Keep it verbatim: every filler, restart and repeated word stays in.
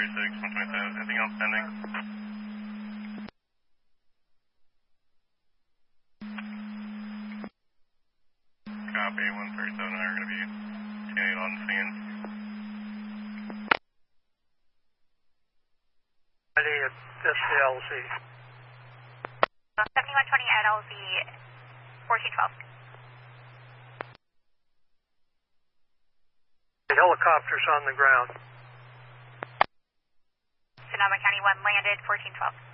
thirty-six, one twenty-seven, anything else pending? Copy, one thirty-seven, we're going to be scanning on scene. I need S C L Z. seventy-one twenty at L Z fourteen twelve. The helicopter's on the ground. Sonoma County one landed fourteen twelve.